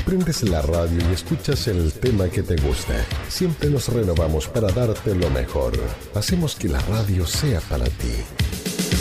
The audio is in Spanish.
Prendes la radio y escuchas el tema que te gusta. Siempre nos renovamos para darte lo mejor. Hacemos que la radio sea para ti.